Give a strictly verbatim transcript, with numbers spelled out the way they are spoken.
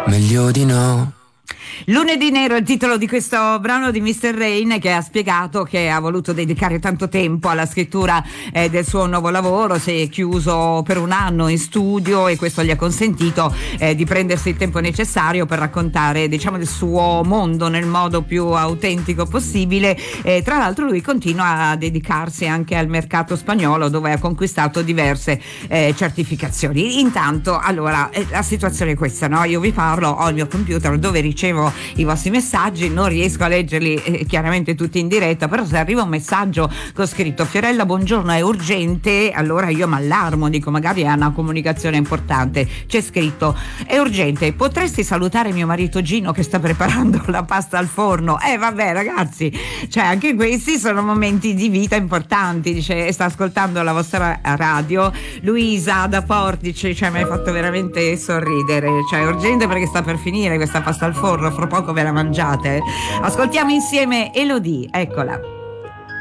meglio di no. Lunedì Nero è il titolo di questo brano di mister Rain, che ha spiegato che ha voluto dedicare tanto tempo alla scrittura eh, del suo nuovo lavoro. Si è chiuso per un anno in studio e questo gli ha consentito eh, di prendersi il tempo necessario per raccontare, diciamo, del suo mondo nel modo più autentico possibile. Eh, tra l'altro lui continua a dedicarsi anche al mercato spagnolo, dove ha conquistato diverse eh, certificazioni. Intanto, allora, eh, la situazione è questa, no? Io vi parlo, ho il mio computer dove ricevo i vostri messaggi, non riesco a leggerli eh, chiaramente tutti in diretta, però se arriva un messaggio con scritto Fiorella buongiorno è urgente, allora io mi allarmo, dico magari è una comunicazione importante. C'è scritto è urgente, potresti salutare mio marito Gino che sta preparando la pasta al forno. Eh vabbè ragazzi, cioè anche questi sono momenti di vita importanti. Dice sta ascoltando la vostra radio Luisa da Portici, cioè mi hai fatto veramente sorridere, cioè è urgente perché sta per finire questa pasta al forno, fra poco ve la mangiate. Ascoltiamo insieme Elodie, eccola.